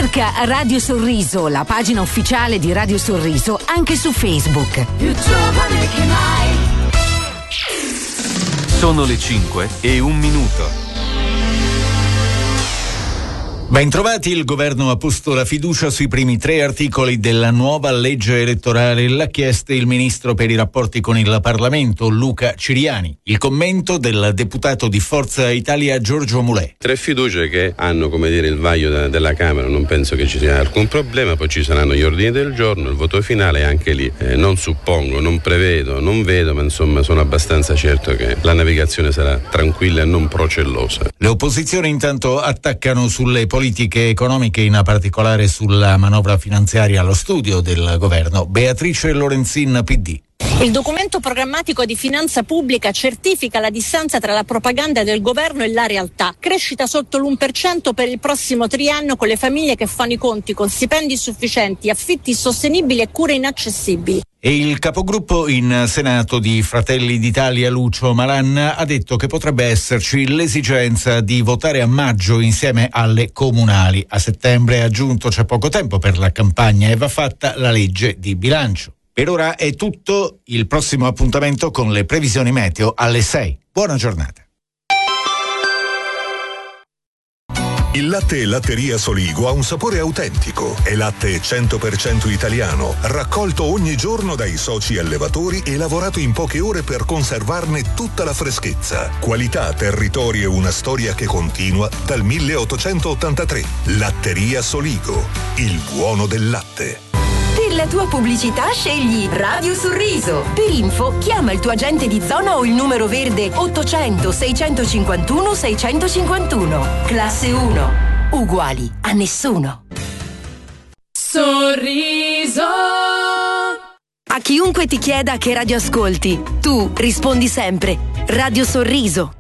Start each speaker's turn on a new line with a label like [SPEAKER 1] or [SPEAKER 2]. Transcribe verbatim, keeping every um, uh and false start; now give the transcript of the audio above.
[SPEAKER 1] Cerca Radio Sorriso, la pagina ufficiale di Radio Sorriso, anche su Facebook.
[SPEAKER 2] Più giovane che mai.
[SPEAKER 3] Sono le cinque e un minuto.
[SPEAKER 4] Bentrovati, il governo ha posto la fiducia sui primi tre articoli della nuova legge elettorale. L'ha chiesto il ministro per i rapporti con il Parlamento, Luca Ciriani. Il commento del deputato di Forza Italia, Giorgio Mulè.
[SPEAKER 5] Tre fiducie che hanno, come dire, il vaglio de- della Camera, non penso che ci sia alcun problema, poi ci saranno gli ordini del giorno, il voto finale, anche lì eh, non suppongo, non prevedo, non vedo, ma insomma sono abbastanza certo che la navigazione sarà tranquilla e non procellosa.
[SPEAKER 4] Le opposizioni intanto attaccano sulle politiche economiche, in particolare sulla manovra finanziaria allo studio del governo. Beatrice Lorenzin, P D.
[SPEAKER 6] Il documento programmatico di finanza pubblica certifica la distanza tra la propaganda del governo e la realtà. Crescita sotto l'uno per cento per il prossimo triennio, con le famiglie che fanno i conti con stipendi insufficienti, affitti insostenibili e cure inaccessibili.
[SPEAKER 4] E il capogruppo in Senato di Fratelli d'Italia, Lucio Malan, ha detto che potrebbe esserci l'esigenza di votare a maggio insieme alle comunali. A settembre, ha aggiunto, c'è poco tempo per la campagna e va fatta la legge di bilancio. Per ora è tutto, il prossimo appuntamento con le previsioni meteo alle sei. Buona giornata.
[SPEAKER 7] Il latte Latteria Soligo ha un sapore autentico. È latte cento per cento italiano, raccolto ogni giorno dai soci allevatori e lavorato in poche ore per conservarne tutta la freschezza. Qualità, territorio e una storia che continua dal milleottocentottantatré. Latteria Soligo, il buono del latte.
[SPEAKER 8] Per la tua pubblicità scegli Radio Sorriso. Per info chiama il tuo agente di zona o il numero verde ottocento seicentocinquantuno seicentocinquantuno. Classe uno. Uguali a nessuno.
[SPEAKER 2] Sorriso.
[SPEAKER 8] A chiunque ti chieda che radio ascolti, tu rispondi sempre Radio Sorriso.